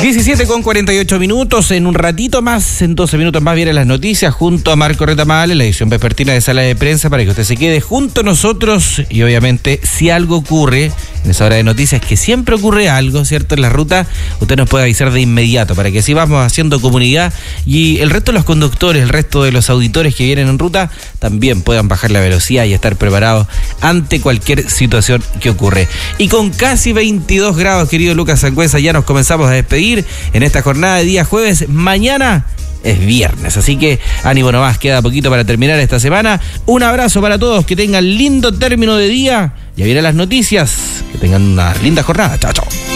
17:48. En un ratito más, en 12 minutos más, vienen las noticias junto a Marco Retamal en la edición vespertina de Sala de Prensa para que usted se quede junto a nosotros y obviamente si algo ocurre en esa hora de noticias, que siempre ocurre algo, ¿cierto? En la ruta, usted nos puede avisar de inmediato para que así vamos haciendo comunidad y el resto de los conductores, el resto de los auditores que vienen en ruta también puedan bajar la velocidad y estar preparados ante cualquier situación que ocurre. Y con casi 22 grados, querido Lucas Sangüesa, ya nos comenzamos a despedir en esta jornada de día jueves. Mañana es viernes, así que ánimo nomás, queda poquito para terminar esta semana. Un abrazo para todos, que tengan lindo término de día. Ya vienen las noticias, que tengan una linda jornada. Chao, chao.